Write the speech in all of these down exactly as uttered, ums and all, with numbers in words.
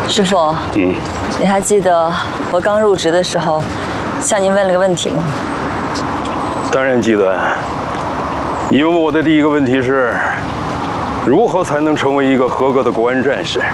师傅，嗯，你还记得我刚入职的时候，向您问了个问题吗？ 当然记得。你问我的第一个问题是，如何才能成为一个合格的国安战士？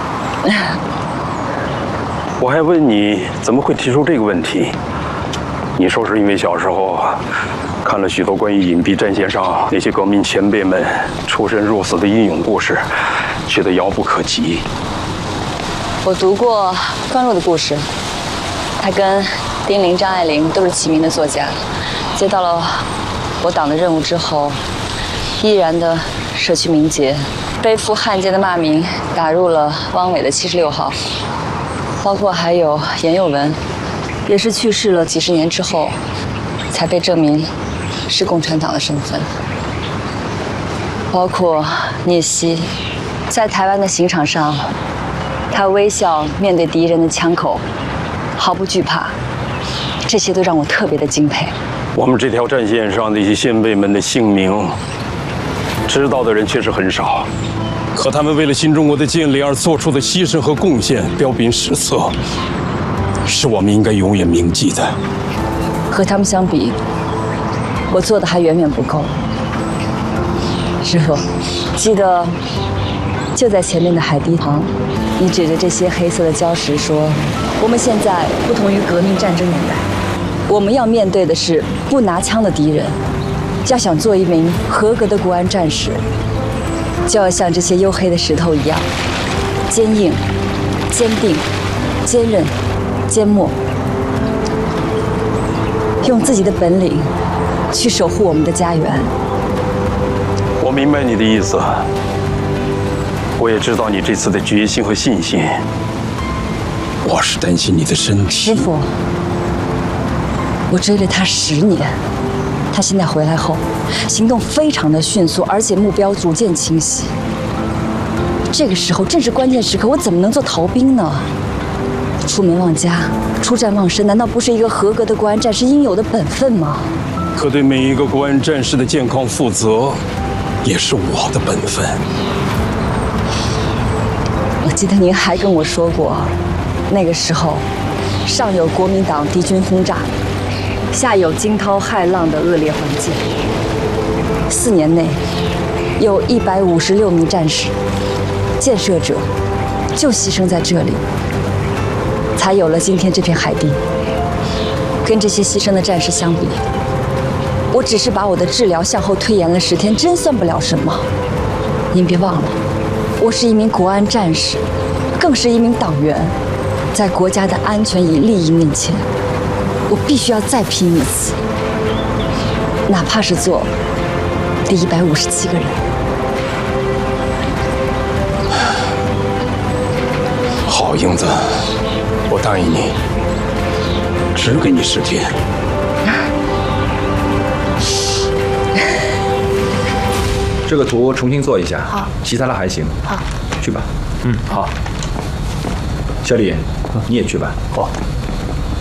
我还问你怎么会提出这个问题，你说是因为小时候看了许多关于隐蔽战线上那些革命前辈们出生入死的英勇故事，觉得遥不可及。 我读过关洛的故事，他跟丁玲、张爱玲都是齐名的作家，接到了我党的任务之后，毅然的舍去名节，背负汉奸的骂名，打入了汪伪的七十六号。包括还有严幼文，也是去世了几十年之后，才被证明是共产党的身份。包括聂曦，在台湾的刑场上，他微笑面对敌人的枪口，毫不惧怕，这些都让我特别的敬佩。 我们这条战线上那些先辈们的姓名，知道的人确实很少。可他们为了新中国的建立而做出的牺牲和贡献，彪炳史册，是我们应该永远铭记的。 和他们相比，我做的还远远不够。师傅，记得就在前面的海堤旁，你指着这些黑色的礁石说：“我们现在不同于革命战争年代，我们要面对的是不拿枪的敌人。要想做一名合格的国安战士，就要像这些黝黑的石头一样，坚硬、坚定、坚韧、缄默，用自己的本领去守护我们的家园。” 我明白你的意思，我也知道你这次的决心和信心。我是担心你的身体。 师傅，我追了他十年，他现在回来后，行动非常的迅速，而且目标逐渐清晰。这个时候正是关键时刻，我怎么能做逃兵呢？出门忘家，出战忘身，难道不是一个合格的国安战士应有的本分吗？ 可对每一个国安战士的健康负责，也是我的本分。 我记得您还跟我说过，那个时候，上有国民党敌军轰炸，下有惊涛骇浪的恶劣环境。四年内，有一百五十六名战士、建设者，就牺牲在这里，才有了今天这片海地。跟这些牺牲的战士相比，我只是把我的治疗向后推延了十天，真算不了什么。您别忘了，我是一名国安战士，更是一名党员。在国家的安全与利益面前，我必须要再拼一次，哪怕是做第一百五十七个人。 好，英子，我答应你，只给你十天。 这个图重新做一下， 好， 其他的还行。 好， 去吧。 嗯，好。 小李，你也去吧。 好。